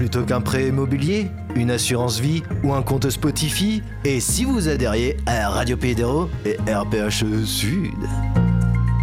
plutôt qu'un prêt immobilier, une assurance vie ou un compte Spotify? Et si vous adhériez à Radio Pays d'Hérault et RPH Sud?